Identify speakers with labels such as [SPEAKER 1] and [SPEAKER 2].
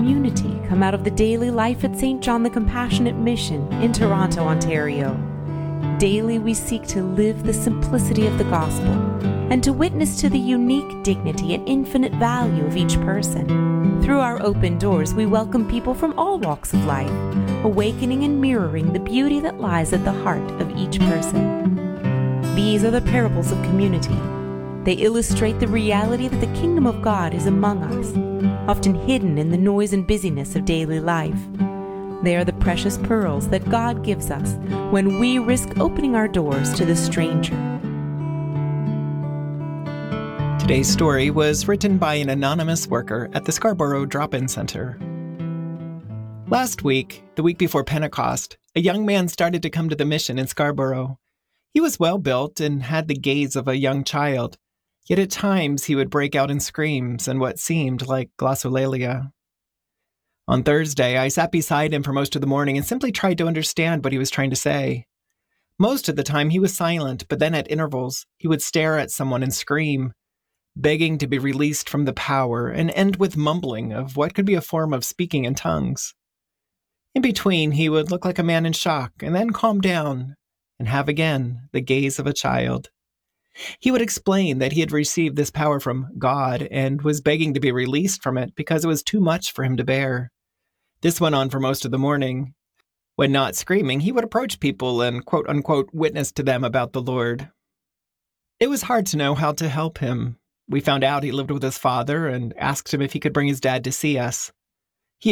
[SPEAKER 1] community come out of the daily life at St. John the Compassionate Mission in Toronto, Ontario. Daily we seek to live the simplicity of the gospel and to witness to the unique dignity and infinite value of each person. Through our open doors, we welcome people from all walks of life, awakening and mirroring the beauty that lies at the heart of each person. These are the parables of community. They illustrate the reality that the kingdom of God is among us, often hidden in the noise and busyness of daily life. They are the precious pearls that God gives us when we risk opening our doors to the stranger.
[SPEAKER 2] Today's story was written by an anonymous worker at the Scarborough Drop-In Center. Last week, the week before Pentecost, a young man started to come to the mission in Scarborough. He was well-built and had the gaze of a young child, yet at times he would break out in screams and what seemed like glossolalia. On Thursday, I sat beside him for most of the morning and simply tried to understand what he was trying to say. Most of the time he was silent, but then at intervals, he would stare at someone and scream, begging to be released from the power, and end with mumbling of what could be a form of speaking in tongues. In between, he would look like a man in shock, and then calm down, and have again the gaze of a child. He would explain that he had received this power from God and was begging to be released from it because it was too much for him to bear. This went on for most of the morning. When not screaming, he would approach people and quote-unquote witness to them about the Lord. It was hard to know how to help him. We found out he lived with his father and asked him if he could bring his dad to see us.